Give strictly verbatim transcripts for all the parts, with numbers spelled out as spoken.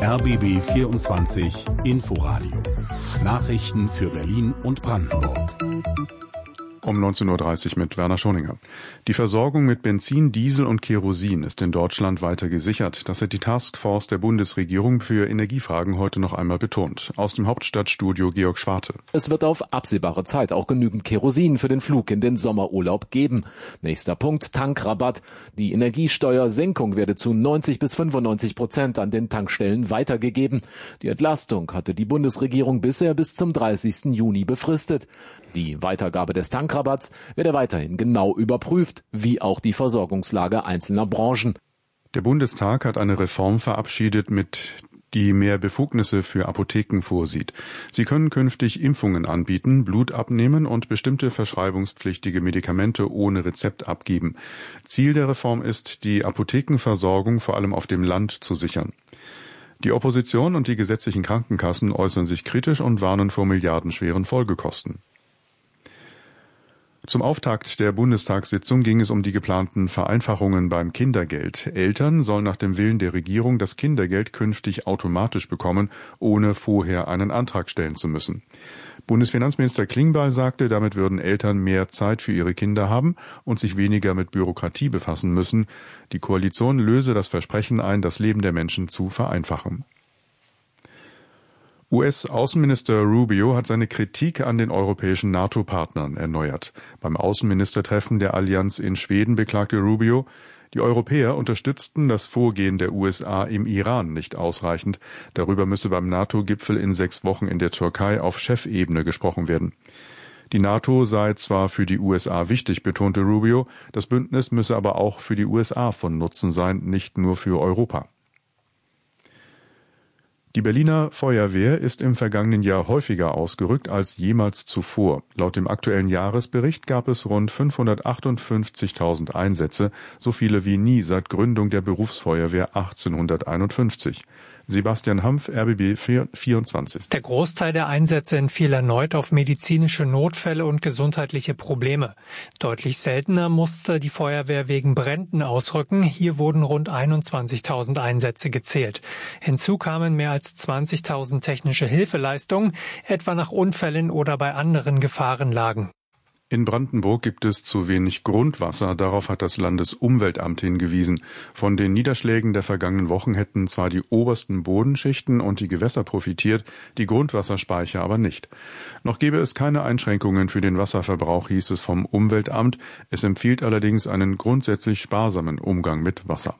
R B B vierundzwanzig Inforadio. Nachrichten für Berlin und Brandenburg. Um neunzehn Uhr dreißig mit Werner Schoninger. Die Versorgung mit Benzin, Diesel und Kerosin ist in Deutschland weiter gesichert. Das hat die Taskforce der Bundesregierung für Energiefragen heute noch einmal betont. Aus dem Hauptstadtstudio Georg Schwarte. Es wird auf absehbare Zeit auch genügend Kerosin für den Flug in den Sommerurlaub geben. Nächster Punkt, Tankrabatt. Die Energiesteuersenkung werde zu neunzig bis fünfundneunzig Prozent an den Tankstellen weitergegeben. Die Entlastung hatte die Bundesregierung bisher bis zum dreißigsten Juni befristet. Die Weitergabe des Tankrabatts werde weiterhin genau überprüft, wie auch die Versorgungslage einzelner Branchen. Der Bundestag hat eine Reform verabschiedet, mit die mehr Befugnisse für Apotheken vorsieht. Sie können künftig Impfungen anbieten, Blut abnehmen und bestimmte verschreibungspflichtige Medikamente ohne Rezept abgeben. Ziel der Reform ist, die Apothekenversorgung vor allem auf dem Land zu sichern. Die Opposition und die gesetzlichen Krankenkassen äußern sich kritisch und warnen vor milliardenschweren Folgekosten. Zum Auftakt der Bundestagssitzung ging es um die geplanten Vereinfachungen beim Kindergeld. Eltern sollen nach dem Willen der Regierung das Kindergeld künftig automatisch bekommen, ohne vorher einen Antrag stellen zu müssen. Bundesfinanzminister Klingbeil sagte, damit würden Eltern mehr Zeit für ihre Kinder haben und sich weniger mit Bürokratie befassen müssen. Die Koalition löse das Versprechen ein, das Leben der Menschen zu vereinfachen. U S-Außenminister Rubio hat seine Kritik an den europäischen NATO-Partnern erneuert. Beim Außenministertreffen der Allianz in Schweden beklagte Rubio, die Europäer unterstützten das Vorgehen der U S A im Iran nicht ausreichend. Darüber müsse beim NATO-Gipfel in sechs Wochen in der Türkei auf Chefebene gesprochen werden. Die NATO sei zwar für die U S A wichtig, betonte Rubio, das Bündnis müsse aber auch für die U S A von Nutzen sein, nicht nur für Europa. Die Berliner Feuerwehr ist im vergangenen Jahr häufiger ausgerückt als jemals zuvor. Laut dem aktuellen Jahresbericht gab es rund fünfhundertachtundfünfzigtausend Einsätze, so viele wie nie seit Gründung der Berufsfeuerwehr achtzehnhunderteinundfünfzig. Sebastian Hampf, R B B vierundzwanzig. Der Großteil der Einsätze entfiel erneut auf medizinische Notfälle und gesundheitliche Probleme. Deutlich seltener musste die Feuerwehr wegen Bränden ausrücken. Hier wurden rund einundzwanzigtausend Einsätze gezählt. Hinzu kamen mehr als zwanzigtausend technische Hilfeleistungen, etwa nach Unfällen oder bei anderen Gefahrenlagen. In Brandenburg gibt es zu wenig Grundwasser, darauf hat das Landesumweltamt hingewiesen. Von den Niederschlägen der vergangenen Wochen hätten zwar die obersten Bodenschichten und die Gewässer profitiert, die Grundwasserspeicher aber nicht. Noch gebe es keine Einschränkungen für den Wasserverbrauch, hieß es vom Umweltamt. Es empfiehlt allerdings einen grundsätzlich sparsamen Umgang mit Wasser.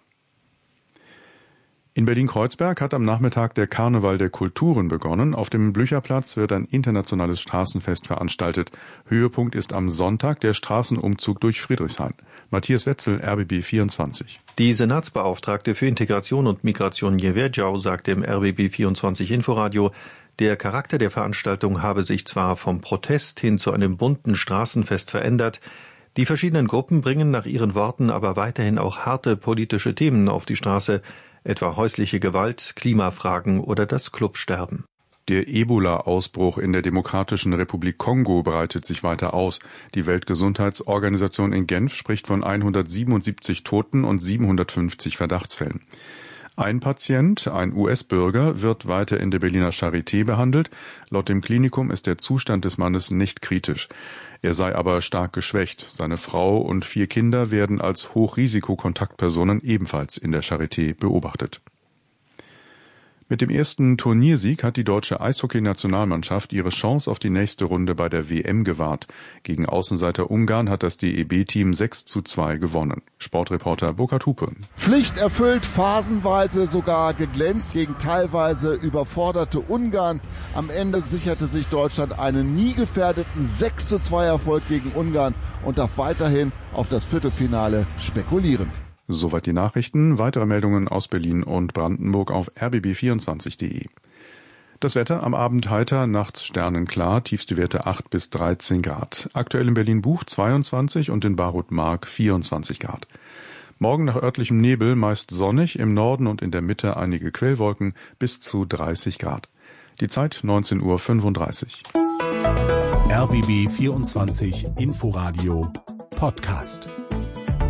In Berlin-Kreuzberg hat am Nachmittag der Karneval der Kulturen begonnen. Auf dem Blücherplatz wird ein internationales Straßenfest veranstaltet. Höhepunkt ist am Sonntag der Straßenumzug durch Friedrichshain. Matthias Wetzel, R B B vierundzwanzig. Die Senatsbeauftragte für Integration und Migration Jeverjau sagte im R B B vierundzwanzig Inforadio, der Charakter der Veranstaltung habe sich zwar vom Protest hin zu einem bunten Straßenfest verändert, die verschiedenen Gruppen bringen nach ihren Worten aber weiterhin auch harte politische Themen auf die Straße, etwa häusliche Gewalt, Klimafragen oder das Clubsterben. Der Ebola-Ausbruch in der Demokratischen Republik Kongo breitet sich weiter aus. Die Weltgesundheitsorganisation in Genf spricht von hundertsiebenundsiebzig Toten und siebenhundertfünfzig Verdachtsfällen. Ein Patient, ein U S-Bürger, wird weiter in der Berliner Charité behandelt. Laut dem Klinikum ist der Zustand des Mannes nicht kritisch. Er sei aber stark geschwächt. Seine Frau und vier Kinder werden als Hochrisikokontaktpersonen ebenfalls in der Charité beobachtet. Mit dem ersten Turniersieg hat die deutsche Eishockey-Nationalmannschaft ihre Chance auf die nächste Runde bei der W M gewahrt. Gegen Außenseiter Ungarn hat das D E B-Team sechs zu zwei gewonnen. Sportreporter Burkhard Hupe. Pflicht erfüllt, phasenweise sogar geglänzt gegen teilweise überforderte Ungarn. Am Ende sicherte sich Deutschland einen nie gefährdeten sechs zu zwei Erfolg gegen Ungarn und darf weiterhin auf das Viertelfinale spekulieren. Soweit die Nachrichten. Weitere Meldungen aus Berlin und Brandenburg auf r b b vierundzwanzig punkt de. Das Wetter am Abend heiter, nachts sternenklar, tiefste Werte acht bis dreizehn Grad. Aktuell in Berlin-Buch zweiundzwanzig und in Barut-Mark vierundzwanzig Grad. Morgen nach örtlichem Nebel meist sonnig, im Norden und in der Mitte einige Quellwolken bis zu dreißig Grad. Die Zeit neunzehn Uhr fünfunddreißig. R B B vierundzwanzig Inforadio Podcast.